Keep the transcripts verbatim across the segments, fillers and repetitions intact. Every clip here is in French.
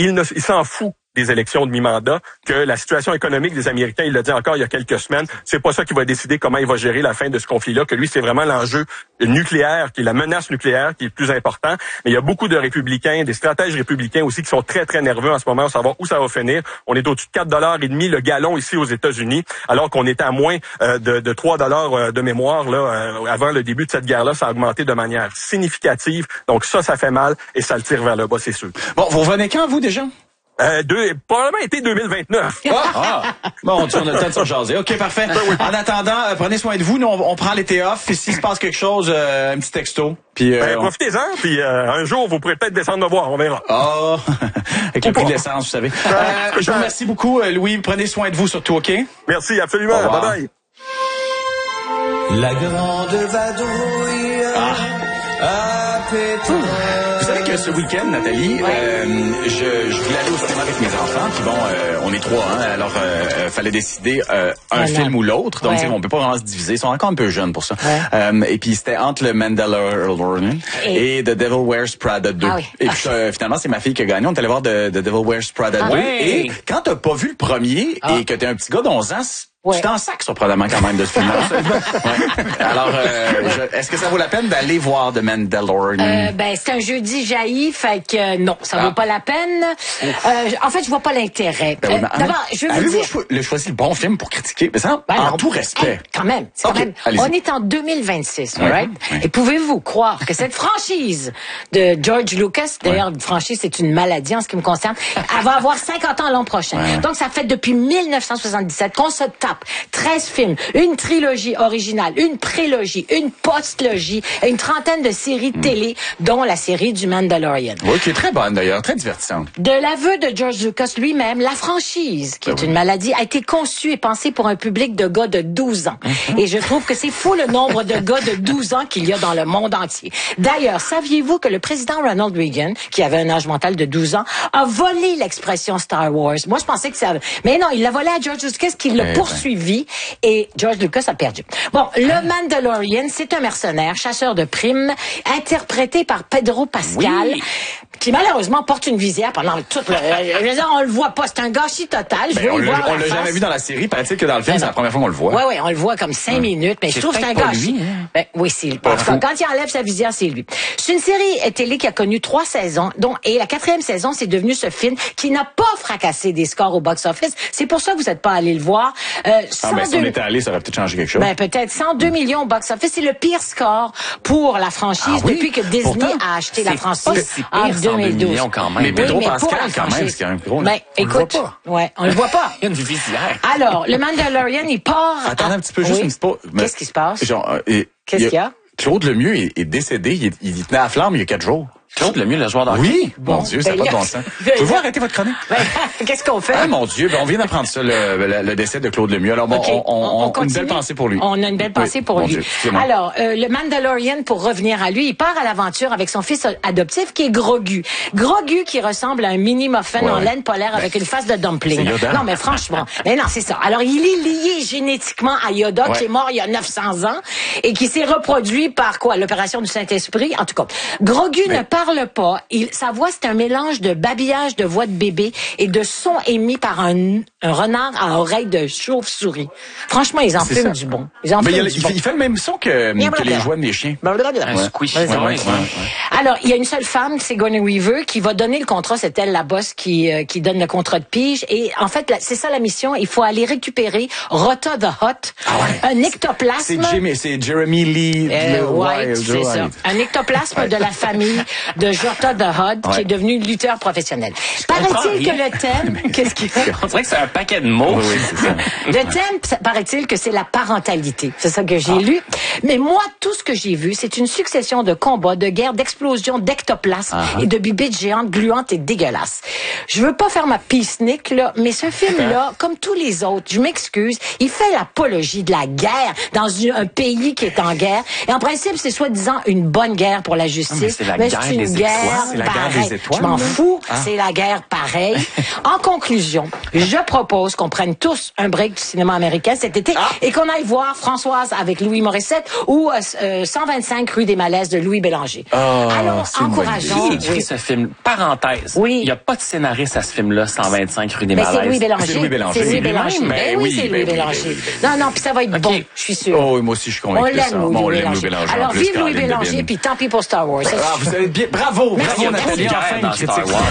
il, ne, il s'en fout des élections de mi-mandat, que la situation économique des Américains, il l'a dit encore il y a quelques semaines, c'est pas ça qui va décider comment il va gérer la fin de ce conflit-là, que lui, c'est vraiment l'enjeu nucléaire, qui est la menace nucléaire, qui est le plus important. Mais il y a beaucoup de républicains, des stratèges républicains aussi, qui sont très, très nerveux en ce moment à savoir où ça va finir. On est au-dessus de quatre dollars et demi le gallon ici aux États-Unis, alors qu'on était à moins euh, de, de trois dollars euh, de mémoire là euh, avant le début de cette guerre-là. Ça a augmenté de manière significative. Donc ça, ça fait mal et ça le tire vers le bas, c'est sûr. Bon, vous revenez quand, vous, déjà? Euh, deux, probablement été deux mille vingt-neuf. Ah, ah. Bon, on a le temps de se jaser. OK, parfait. En attendant, euh, prenez soin de vous. Nous, on, on prend l'été off. Et s'il se passe quelque chose, euh, un petit texto. Puis, euh, ben, on... profitez-en, puis euh, un jour, vous pourrez peut-être descendre me voir, on verra. Ah, oh. Avec le prix de l'essence, vous savez. Euh, je vous remercie beaucoup, Louis. Prenez soin de vous, surtout, OK? Merci, absolument. Bye-bye. La grande vadrouille ah. à Pétain. Vous savez que ce week-end, Nathalie, ouais. euh, je, je voulais aller au cinéma avec mes enfants, puis bon, euh, on est trois, hein, alors euh, fallait décider euh, un voilà. film ou l'autre, donc ouais. on peut pas vraiment se diviser, ils sont encore un peu jeunes pour ça. Ouais. Euh, et puis c'était entre le Mandalorian et, et The Devil Wears Prada deux. Ah oui. Et puis euh, finalement, c'est ma fille qui a gagné, on est allé voir The, The Devil Wears Prada ah deux. Ouais. Et quand t'as pas vu le premier ah. et que t'es un petit gars d'onze ans, ouais. tu t'en sacs surprenamment quand même de ce film-là. ouais. Alors, euh, je, est-ce que ça vaut la peine d'aller voir The Mandalorian? Euh, ben, c'est un jeudi jailli, fait que euh, non, ça ah. vaut pas la peine. Euh, en fait, je vois pas l'intérêt. Ben, oui, euh, D'abord, je veux avez-vous dire... cho- le choisi le bon film pour critiquer? Mais ça, ben, en non, tout respect. Hey, quand même, c'est okay, quand même. Allez-y. On est en deux mille vingt-six, ouais, right? Ouais. Et pouvez-vous croire que cette franchise de George Lucas, d'ailleurs, ouais. franchise, c'est une maladie en ce qui me concerne, elle va avoir cinquante ans l'an prochain. Ouais. Donc, ça fait depuis mille neuf cent soixante-dix-sept qu'on se tape treize films, une trilogie originale, une prélogie, une postlogie, et une trentaine de séries mm. télé, dont la série du Mandalorian. Oui, qui est très bonne d'ailleurs, très divertissante. De l'aveu de George Lucas lui-même, la franchise, qui ben est oui. une maladie, a été conçue et pensée pour un public de gars de douze ans. Mm-hmm. Et je trouve que c'est fou le nombre de gars de douze ans qu'il y a dans le monde entier. D'ailleurs, saviez-vous que le président Ronald Reagan, qui avait un âge mental de douze ans, a volé l'expression Star Wars? Moi, je pensais que ça... Mais non, il l'a volé à George Lucas, qui l'a eh poursuivi. Ben. Et George Lucas a perdu. Bon, le Mandalorian, c'est un mercenaire, chasseur de primes, interprété par Pedro Pascal, oui. qui malheureusement porte une visière pendant toute le... Je veux dire, on le voit pas, c'est un gâchis total. Je ben, veux on le voir on l'a face. jamais vu dans la série, paraît-il que dans le film, ben c'est la première fois qu'on le voit. Oui, oui, on le voit comme cinq hum. minutes, mais c'est je trouve que c'est un gâchis. Lui, hein. ben, oui, c'est lui. Quand il enlève sa visière, c'est lui. C'est une série télé qui a connu trois saisons, dont et la quatrième saison, c'est devenu ce film qui n'a pas fracassé des scores au box-office. C'est pour ça que vous n'êtes pas allé le voir. Euh, ah, ben, si on était allé, ça aurait peut-être changé quelque chose. Ben, peut-être cent deux millions au box-office. C'est le pire score pour la franchise ah, oui? depuis que Disney Pourtant, a acheté la franchise si en deux mille douze. Quand même. Mais Pedro oui, Pascal, quand même, c'est un gros. Ben, on écoute, le voit pas. Ouais, on le voit pas. Il y a une visière. Alors, le Mandalorian, il part. Attendez à... un petit peu, juste oui. une petite pause. Qu'est-ce qui se passe? Genre, euh, et, Qu'est-ce qu'il y a? Claude Lemieux est, est décédé. Il, est, il tenait à la flamme il y a quatre jours. Claude Lemieux, le joueur d'hockey. Oui, bon, mon Dieu, ben ça n'a pas de bon sens. Ben Pouvez-vous arrêter votre chronique? Ben, qu'est-ce qu'on fait? Ah, mon Dieu, ben, on vient d'apprendre ça, le, le, le décès de Claude Lemieux. Alors, bon, okay. on, on, on, on a une belle pensée pour lui. On a une belle pensée oui, pour lui. Dieu, alors, euh, le Mandalorian, pour revenir à lui, il part à l'aventure avec son fils adoptif qui est Grogu. Grogu qui ressemble à un mini muffin ouais. en laine polaire ben, avec une face de dumpling. Non, mais franchement, mais non, c'est ça. Alors, il est lié génétiquement à Yoda, ouais. qui est mort il y a neuf cents ans et qui s'est reproduit par quoi? L'opération du Saint-Esprit. En tout cas, Grogu mais... ne parle pas. Il, sa voix, c'est un mélange de babillage de voix de bébé et de sons émis par un, un renard à oreille de chauve-souris. Franchement, ils en fument du bon. Ils en mais fument il, du il, bon. il fait le même son que, que les joies des chiens. Un ouais. squish. Ouais, ouais, ouais, ouais. Alors, il y a une seule femme, Sigourney Weaver, qui va donner le contrat. C'est elle, la boss, qui, euh, qui donne le contrat de pige. Et en fait, c'est ça la mission. Il faut aller récupérer Rota the Hutt, ah ouais. un ectoplasme. C'est, Jimmy, c'est Jeremy Lee euh, White, c'est White. ça. Un ectoplasme de la famille de Rota the Hutt, ouais. qui est devenu lutteur professionnel. Paraît-il que le thème... Qu'est-ce qu'il fait? On dirait que c'est un paquet de mots. Oui, c'est ça. Le thème, paraît-il que c'est la parentalité. C'est ça que j'ai ah. lu. Mais moi, tout ce que j'ai vu, c'est une succession de combats, de guerres, d'explosions, d'ectoplasmes ah. et de bibites géantes, gluantes et dégueulasses. Je veux pas faire ma peacenik, là, mais ce film-là, comme tous les autres, je m'excuse, il fait l'apologie de la guerre dans une, un pays qui est en guerre. Et en principe, c'est soi-disant une bonne guerre pour la justice. Mais c'est la mais guerre, c'est une des guerre, c'est la guerre des étoiles. Je m'en fous, ah. c'est la guerre pareille. En conclusion, je propose propose qu'on prenne tous un break du cinéma américain cet été ah. et qu'on aille voir Françoise avec Louis Morissette ou euh, cent vingt-cinq rue des Malaises de Louis Bélanger. Oh, Alors, encourageons. Qui écrit oui. ce film? Parenthèse. Oui. Il n'y a pas de scénariste à ce film-là, cent vingt-cinq rue des mais Malaises. C'est Louis Bélanger. C'est Louis Bélanger. C'est Louis Bélanger. Ben, ben oui, c'est Louis ben Bélanger. Oui, non, non, puis ça va être okay. bon, je suis sûre. Oh, oui, moi aussi, je suis convaincu. On l'aime, Louis, bon, Louis, Louis Bélanger. Alors, vive Louis Bélanger, puis tant pis pour Star Wars. Ah, vous savez bien. Bravo, bravo, Nathalie. Enfin, dans Star Wars.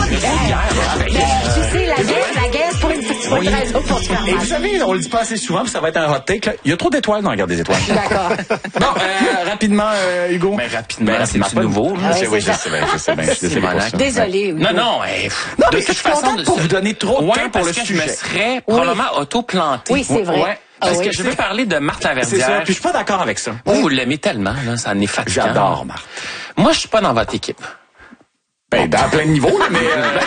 Tu sais, la guerre, la guerre, pour une petite bonne raison pour se faire. Et vous savez, on le dit pas assez souvent, puis ça va être un hot take. Il y a trop d'étoiles dans la guerre des étoiles. D'accord. Bon, rapidement, Hugo. Mais rapidement, c'est nouveau. Oui, je sais bien, je sais bien. Je sais bien. Désolé. Non, non. Non, mais je suis contente pour vous donner trop de temps pour le sujet. Je me serais probablement auto-planté. Oui, c'est vrai. Parce ah oui, que je veux parler de Marthe Laverdière. C'est ça, puis je suis pas d'accord avec ça. Vous, vous l'aimez tellement, là, ça en est fatigant. J'adore Marthe. Moi, je suis pas dans votre équipe. Ben, à plein de niveaux, là, mais... Euh...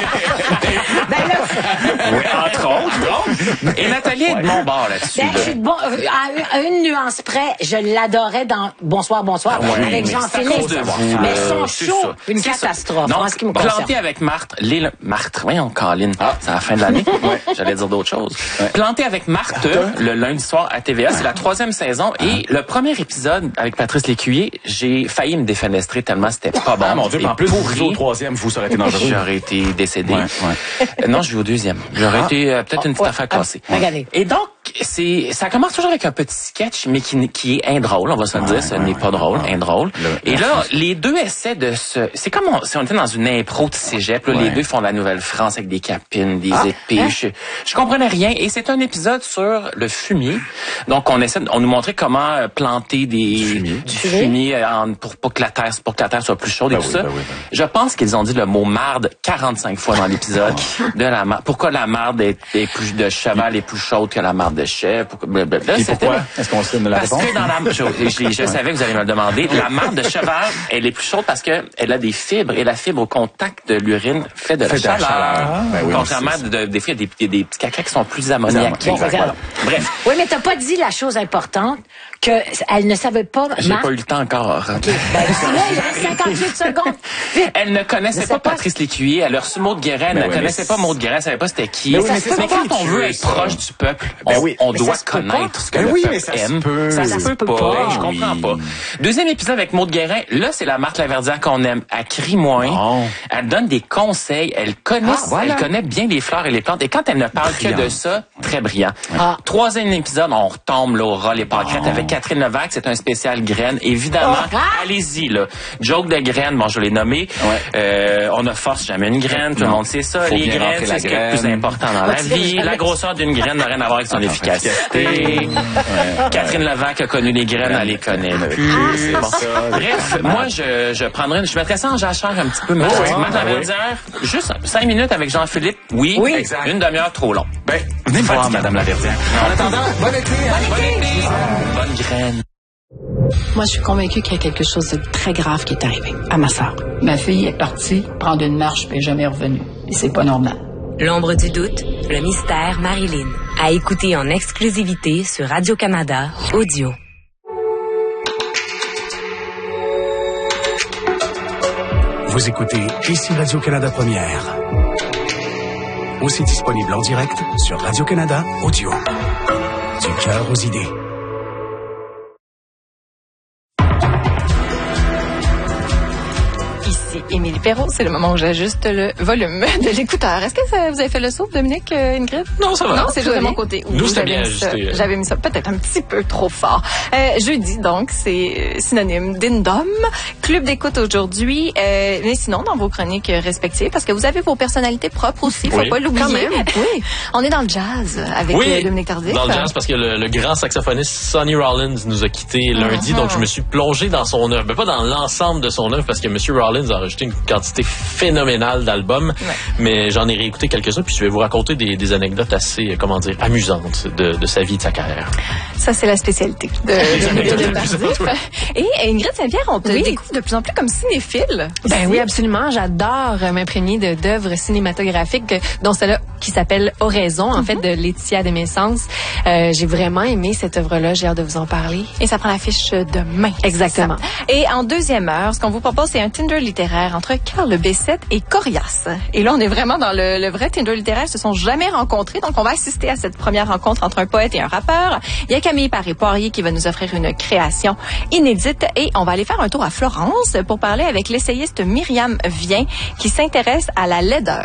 ben là... Oui, entre autres. Et Nathalie est de mon bord là-dessus. Ben, je suis de bon... À une nuance près, je l'adorais dans Bonsoir, Bonsoir, ah ouais, avec Jean-Philippe. Mais son show, une catastrophe, en ce qui me concerne. Planté avec Marthe, les... Marthe, voyons, Colin, ah. c'est à la fin de l'année. Ouais. J'allais dire d'autres choses. Ouais. Planté avec Marthe, le lundi soir à T V A, c'est la troisième saison. Ah. Et le premier épisode, avec Patrice Lécuyer, j'ai failli me défenestrer tellement c'était pas bon. Ah, mon Dieu, en plus, au troisième, vous, ça aurait été dangereux. J'aurais été décédé. Ouais, ouais. Non, je vais au deuxième. J'aurais ah. été euh, peut-être une petite ouais. affaire cassée. Ah. Regardez. Et donc, c'est, ça commence toujours avec un petit sketch, mais qui, qui est indrôle, on va se le ouais, dire. Ce ouais, n'est ouais, pas drôle, ouais. indrôle. Le, Et là, les deux essaient de se... C'est comme on, si on était dans une impro de cégep. Là, ouais. Les deux font la Nouvelle-France avec des capines, des ah. épées. Hein? Je, je comprenais rien. Et c'est un épisode sur le fumier. Donc, on essaie, on nous montrait comment planter des, du fumier, du fumier en, pour, pour, que la terre, pour que la terre soit plus chaude ben et tout oui, ça. Ben oui, ben. Je pense qu'ils ont dit le mot marde quarante-cinq fois dans l'épisode. de la marde. Pourquoi la marde est, est plus de cheval est plus chaude que la marde de chèvre? Blablabla. Et pourquoi? Est-ce qu'on se donne la réponse? Parce que dans la, je, je, je savais que vous allez me le demander. La marde de cheval, elle est plus chaude parce que elle a des fibres et la fibre au contact de l'urine fait de la fait chaleur. De la chaleur. Ah, ben oui, contrairement à de, des fois, il y a des, des petits cacas qui sont plus ammoniaques. Bon, voilà. Bref. Oui, mais t'as pas dit la chose importante que elle ne savait pas. J'ai Marthe... pas eu le temps encore. Okay. Ben, là, il reste cinquante-huit secondes. Vite. Elle ne connaissait pas, pas Patrice Lécuyer. Elle a reçu Maud Guérin. Elle ben ne oui, connaissait pas Maud Guérin. Elle savait pas c'était qui. Mais, oui, mais, mais quand on veut être proche du peuple, on, ben oui, on doit connaître ce que ben le oui, peuple ça aime. Se peut. Ça se peut pas. pas. Ben, je comprends oui. pas. Deuxième épisode avec Maud Guérin. Là, c'est la Marthe Laverdière qu'on aime. Elle crie moins. Oh. Elle donne des conseils. Elle connaît, ah, voilà. elle connaît bien les fleurs et les plantes. Et quand elle ne parle brillant. que de ça, très brillant. Ah. Troisième épisode, on retombe là, au ras les pâquerettes oh. avec Catherine Levac. C'est un spécial graines. Évidemment, oh. allez-y là. Joke de graines, bon, je l'ai nommé. Ouais. Euh, on ne force jamais une graine. Tout non. le monde sait ça. Faut les graines, c'est ce qui est le plus important dans la vie. La grosseur d'une graine n'a rien à voir avec son efficacité. Ouais. Catherine Levac a connu les graines, elle les connaît plus. Ah, bon. Bref, moi, je, je prendrais, je mettrais ça en jachère un petit peu. Mais oh, oui. la Laverdière, juste cinq minutes avec Jean-Philippe. Oui, oui. Exact. Une demi-heure trop long. Ben, venez voir, Madame Laverdière. En attendant, bonne été. Bonne été. Bonne graine. Moi, je suis convaincue qu'il y a quelque chose de très grave qui est arrivé à ma sœur. Ma fille est partie prendre une marche et n'est jamais revenue. Et c'est pas normal. L'ombre du doute, le mystère Marilyn. À écouter en exclusivité sur Radio-Canada Audio. Vous écoutez ici Radio-Canada Première. Aussi disponible en direct sur Radio-Canada Audio. Du cœur aux idées. Ici Émilie Perrault, c'est le moment où j'ajuste le volume de l'écouteur. Est-ce que ça, vous avez fait le saut, Dominique, euh, Ingrid? Non, ça va. Non, c'est juste de mon côté. Nous, c'était bien ajusté. J'avais mis ça peut-être un petit peu trop fort. Euh, jeudi, donc, c'est synonyme d'Indom. Club d'écoute aujourd'hui. Euh, mais sinon, dans vos chroniques respectives, parce que vous avez vos personnalités propres aussi, faut oui. pas l'oublier. Quand même, oui. On est dans le jazz avec oui, Dominique Tardif. Dans le jazz, parce que le, le grand saxophoniste Sonny Rollins nous a quittés lundi, uh-huh. donc je me suis plongé dans son œuvre. Mais pas dans l'ensemble de son œuvre, parce que M. Rollins a enregistré une quantité phénoménale d'albums, ouais. mais j'en ai réécouté quelques-uns, puis je vais vous raconter des, des anecdotes assez, comment dire, amusantes de, de sa vie et de sa carrière. Ça, c'est la spécialité de, de, de, de Tardif. Et Ingrid Saint-Pierre, on te oui. découvre de plus en plus comme cinéphile. Ben oui, absolument. J'adore m'imprégner de, d'œuvres cinématographiques, dont celle-là qui s'appelle Oraison, en mm-hmm. fait, de Laetitia Desmessens. Euh, j'ai vraiment aimé cette œuvre-là. J'ai hâte de vous en parler. Et ça prend l'affiche demain. Exactement. Et en deuxième heure, ce qu'on vous propose, c'est un Tinder littéraire littéraire entre Carl Bessette et Corias. Et là, on est vraiment dans le, le vrai Tinder littéraire. Ils se sont jamais rencontrés, donc on va assister à cette première rencontre entre un poète et un rappeur. Il y a Camille Paré-Poirier qui va nous offrir une création inédite et on va aller faire un tour à Florence pour parler avec l'essayiste Myriam Vien qui s'intéresse à la laideur.